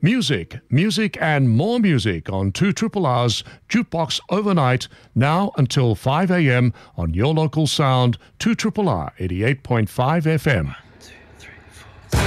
Music and more music on 2RRR's Jukebox Overnight, now until 5 a.m. on your local sound, 2RRR 88.5 FM.